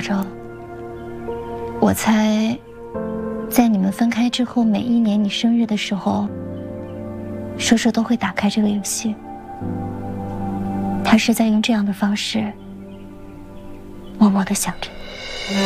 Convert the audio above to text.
周，我猜在你们分开之后，每一年你生日的时候，叔叔都会打开这个游戏。他是在用这样的方式默默地想着你。